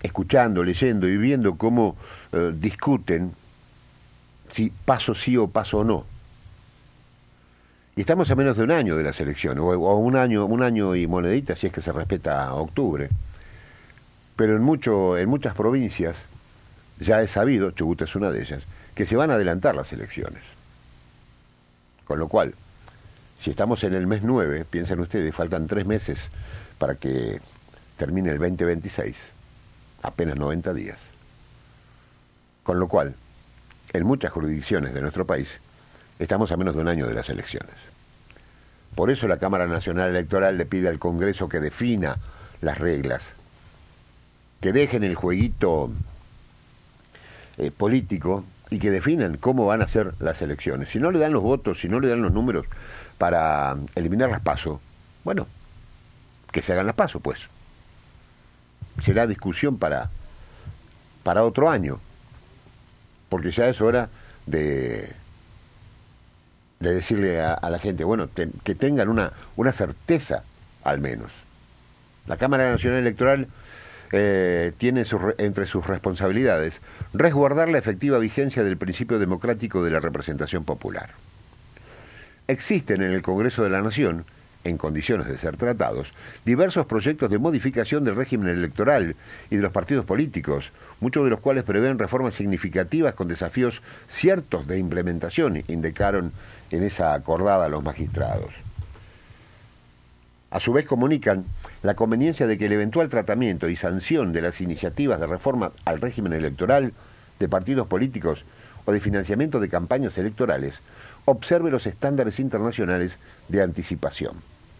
escuchando, leyendo y viendo cómo discuten si paso sí o paso no. Y estamos a menos de un año de las elecciones, o un año y monedita si es que se respeta a octubre. Pero en muchas provincias ya es sabido, Chubut es una de ellas, que se van a adelantar las elecciones. Con lo cual, si estamos en el mes 9, piensen ustedes, faltan 3 meses para que termine el 2026, apenas 90 días. Con lo cual, en muchas jurisdicciones de nuestro país, estamos a menos de un año de las elecciones. Por eso la Cámara Nacional Electoral le pide al Congreso que defina las reglas, que dejen el jueguito político y que definan cómo van a ser las elecciones. Si no le dan los votos, si no le dan los números para eliminar las PASO, bueno, que se hagan las PASO, pues. Será discusión para otro año, porque ya es hora de decirle a la gente, bueno, que tengan una certeza al menos. La Cámara Nacional Electoral tiene entre sus responsabilidades resguardar la efectiva vigencia del principio democrático de la representación popular. Existen en el Congreso de la Nación, en condiciones de ser tratados, diversos proyectos de modificación del régimen electoral y de los partidos políticos, muchos de los cuales prevén reformas significativas con desafíos ciertos de implementación, indicaron en esa acordada los magistrados. A su vez comunican la conveniencia de que el eventual tratamiento y sanción de las iniciativas de reforma al régimen electoral, de partidos políticos o de financiamiento de campañas electorales observe los estándares internacionales de anticipación.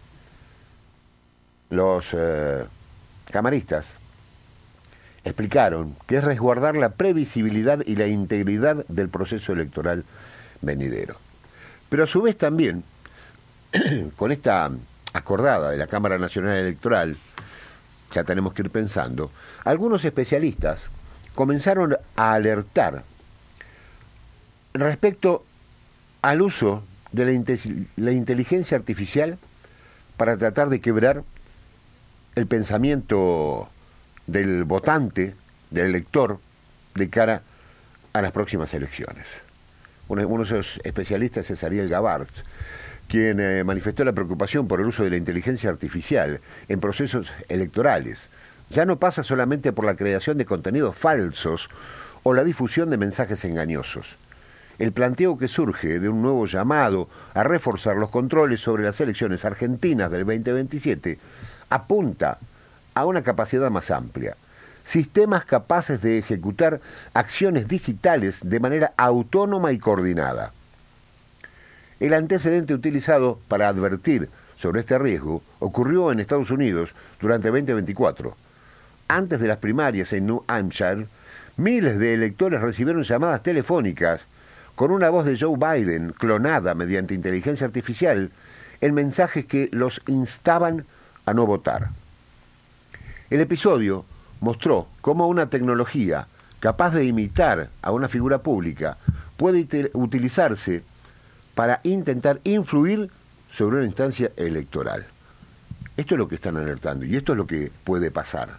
Los camaristas explicaron que es resguardar la previsibilidad y la integridad del proceso electoral venidero. Pero a su vez también, con esta acordada de la Cámara Nacional Electoral, ya tenemos que ir pensando, algunos especialistas comenzaron a alertar respecto al uso de la inteligencia artificial para tratar de quebrar el pensamiento del votante, del elector, de cara a las próximas elecciones. Uno de esos especialistas es Ariel Gabart, quien manifestó la preocupación por el uso de la inteligencia artificial en procesos electorales. Ya no pasa solamente por la creación de contenidos falsos o la difusión de mensajes engañosos. El planteo que surge de un nuevo llamado a reforzar los controles sobre las elecciones argentinas del 2027 apunta a una capacidad más amplia. Sistemas capaces de ejecutar acciones digitales de manera autónoma y coordinada. El antecedente utilizado para advertir sobre este riesgo ocurrió en Estados Unidos durante el 2024. Antes de las primarias en New Hampshire, miles de electores recibieron llamadas telefónicas con una voz de Joe Biden clonada mediante inteligencia artificial en mensajes que los instaban a no votar. El episodio mostró cómo una tecnología capaz de imitar a una figura pública puede utilizarse para intentar influir sobre una instancia electoral. Esto es lo que están alertando y esto es lo que puede pasar.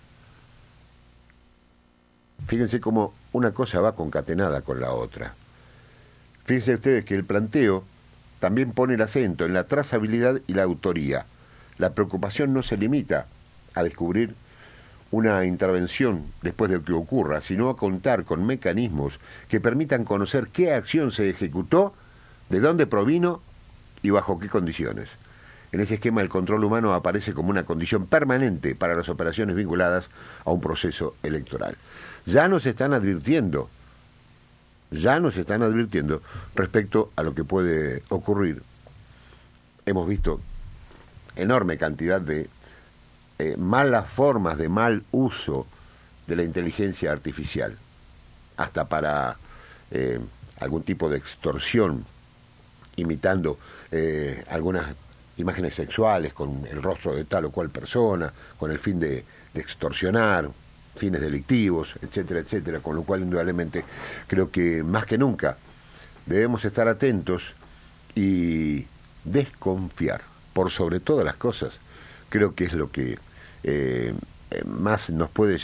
Fíjense cómo una cosa va concatenada con la otra. Fíjense ustedes que el planteo también pone el acento en la trazabilidad y la autoría. La preocupación no se limita a descubrir una intervención después de que ocurra, sino a contar con mecanismos que permitan conocer qué acción se ejecutó, de dónde provino y bajo qué condiciones. En ese esquema el control humano aparece como una condición permanente para las operaciones vinculadas a un proceso electoral. Ya nos están advirtiendo respecto a lo que puede ocurrir. Hemos visto enorme cantidad de malas formas de mal uso de la inteligencia artificial, hasta para algún tipo de extorsión, imitando algunas imágenes sexuales con el rostro de tal o cual persona, con el fin de extorsionar, fines delictivos, etcétera, etcétera, con lo cual indudablemente creo que más que nunca debemos estar atentos y desconfiar, por sobre todas las cosas. Creo que es lo que más nos puede